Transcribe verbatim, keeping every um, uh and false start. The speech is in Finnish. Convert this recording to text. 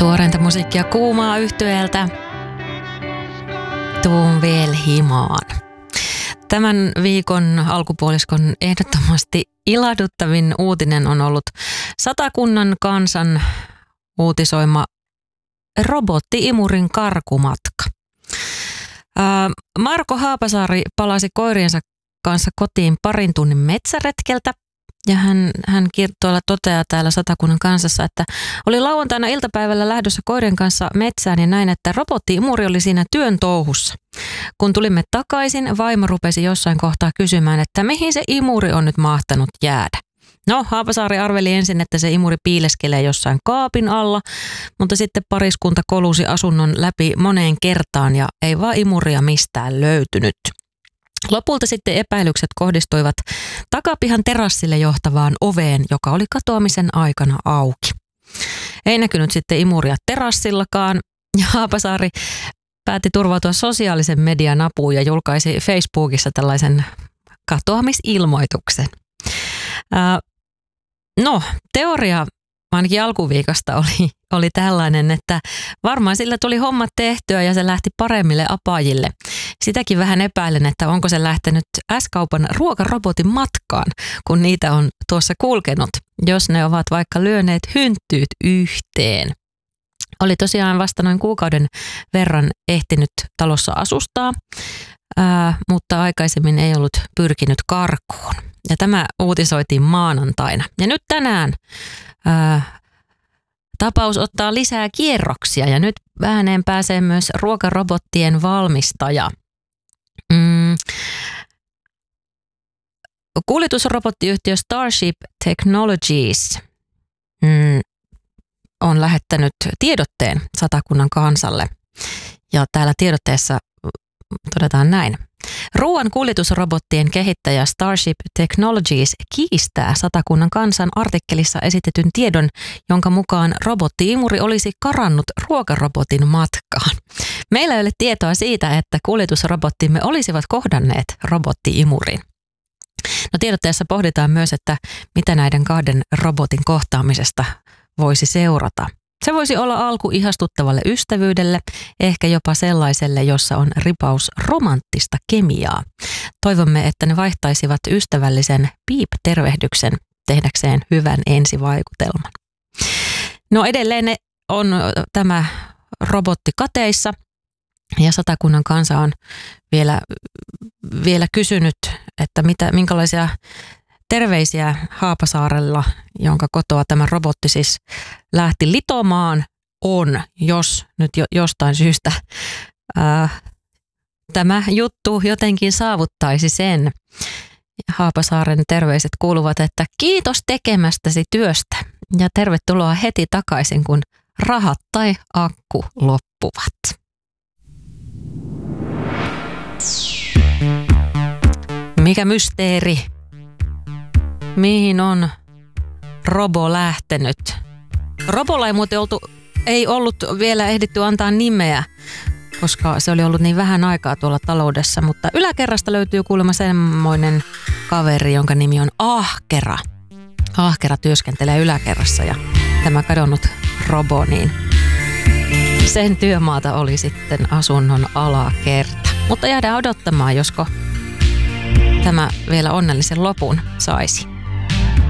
Tuoreinta musiikkia kuumaa yhtyeeltä Tuun veel himaan. Tämän viikon alkupuoliskon ehdottomasti ilahduttavin uutinen on ollut Satakunnan Kansan uutisoima robotti-imurin karkumatka. Marko Haapasaari palasi koiriensa kanssa kotiin parin tunnin metsäretkeltä. Ja hän, hän tuolla toteaa täällä Satakunnan Kansassa, että oli lauantaina iltapäivällä lähdössä koirien kanssa metsään ja näin, että robotti-imuri oli siinä työn touhussa. Kun tulimme takaisin, vaimo rupesi jossain kohtaa kysymään, että mihin se imuri on nyt mahtanut jäädä. No, Haapasaari arveli ensin, että se imuri piileskelee jossain kaapin alla, mutta sitten pariskunta kolusi asunnon läpi moneen kertaan ja ei vaan imuria mistään löytynyt. Lopulta sitten epäilykset kohdistuivat takapihan terassille johtavaan oveen, joka oli katoamisen aikana auki. Ei näkynyt sitten imuria terassillakaan ja Haapasaari päätti turvautua sosiaalisen median apuun ja julkaisi Facebookissa tällaisen katoamisilmoituksen. Ää, no, teoria ainakin alkuviikosta oli, oli tällainen, että varmaan sillä tuli hommat tehtyä ja se lähti paremmille apajille. Sitäkin vähän epäilen, että onko se lähtenyt S-kaupan ruokarobotin matkaan, kun niitä on tuossa kulkenut, jos ne ovat vaikka lyöneet hynttyyt yhteen. Oli tosiaan vasta noin kuukauden verran ehtinyt talossa asustaa, ää, mutta aikaisemmin ei ollut pyrkinyt karkuun. Ja tämä uutisoitiin maanantaina. Ja nyt tänään ää, tapaus ottaa lisää kierroksia ja nyt ääneen pääsee myös ruokarobottien valmistaja. Mm. Kuljetusrobottiyhtiö Starship Technologies mm, on lähettänyt tiedotteen Satakunnan Kansalle. Ja täällä tiedotteessa todetaan näin. Ruoan kuljetusrobottien kehittäjä Starship Technologies kiistää Satakunnan Kansan artikkelissa esitetyn tiedon, jonka mukaan robotti-imuri olisi karannut ruokarobotin matkaan. Meillä ei ole tietoa siitä, että kuljetusrobottimme olisivat kohdanneet robotti-imurin. No, tiedotteessa pohditaan myös, että mitä näiden kahden robotin kohtaamisesta voisi seurata. Se voisi olla alku ihastuttavalle ystävyydelle, ehkä jopa sellaiselle, jossa on ripaus romanttista kemiaa. Toivomme, että ne vaihtaisivat ystävällisen piip-tervehdyksen tehdäkseen hyvän ensivaikutelman. No, edelleen on tämä robotti kateissa ja Satakunnan Kansa on vielä, vielä kysynyt, että mitä, minkälaisia terveisiä Haapasaarella, jonka kotoa tämä robotti siis lähti litomaan, on, jos nyt jo, jostain syystä ää, tämä juttu jotenkin saavuttaisi sen. Haapasaaren terveiset kuuluvat, että kiitos tekemästäsi työstä ja tervetuloa heti takaisin, kun rahat tai akku loppuvat. Mikä mysteeri? Mihin on robo lähtenyt? Robolla ei muuten oltu, ei ollut vielä ehditty antaa nimeä, koska se oli ollut niin vähän aikaa tuolla taloudessa, mutta yläkerrasta löytyy kuulemma semmoinen kaveri, jonka nimi on Ahkera. Ahkera työskentelee yläkerrassa ja tämä kadonnut robo, niin sen työmaata oli sitten asunnon alakerta. Mutta jäädään odottamaan, josko tämä vielä onnellisen lopun saisi.